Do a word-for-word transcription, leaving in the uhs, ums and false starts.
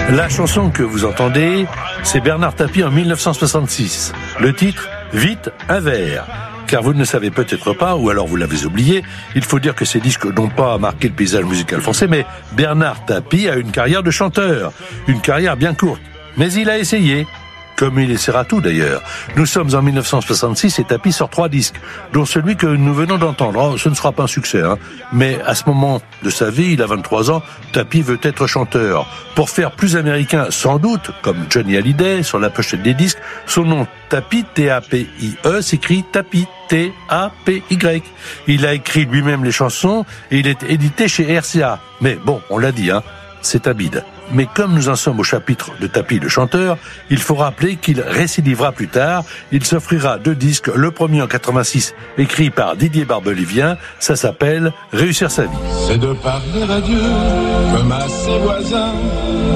La chanson que vous entendez, c'est Bernard Tapie en mille neuf cent soixante-six. Le titre, Vite un verre. Car vous ne le savez peut-être pas, ou alors vous l'avez oublié, il faut dire que ces disques n'ont pas marqué le paysage musical français, mais Bernard Tapie a une carrière de chanteur, une carrière bien courte. Mais il a essayé, comme il essaiera tout d'ailleurs. Nous sommes en mille neuf cent soixante-six et Tapie sort trois disques, dont celui que nous venons d'entendre. Oh, ce ne sera pas un succès, hein. Mais à ce moment de sa vie, il a vingt-trois ans, Tapie veut être chanteur. Pour faire plus américain, sans doute, comme Johnny Hallyday sur la pochette des disques, son nom Tapie, T A P I E, s'écrit Tapie, T A P Y. Il a écrit lui-même les chansons et il est édité chez R C A. Mais bon, on l'a dit, hein, c'est un bide. Mais comme nous en sommes au chapitre de Tapie le chanteur, il faut rappeler qu'il récidivera plus tard. Il s'offrira deux disques, le premier en quatre-vingt-six, écrit par Didier Barbelivien, ça s'appelle Réussir sa vie. C'est de parler à Dieu comme à ses voisins.